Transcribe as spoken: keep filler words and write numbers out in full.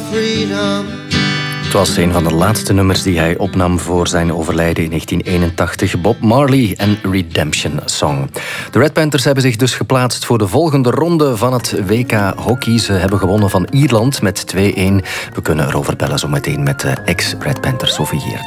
freedom. Het was een van de laatste nummers die hij opnam voor zijn overlijden in negentien eenentachtig. Bob Marley en Redemption Song. De Red Panthers hebben zich dus geplaatst voor de volgende ronde van het W K Hockey. Ze hebben gewonnen van Ierland met twee-een. We kunnen erover bellen zometeen met de ex-Red Panther Sophie Geert.